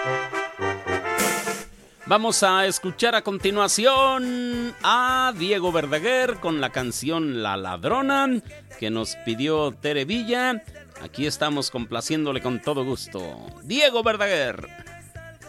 Vamos a escuchar a continuación a Diego Verdaguer con la canción La Ladrona que nos pidió Tere Villa. Aquí estamos complaciéndole con todo gusto. Diego Verdaguer.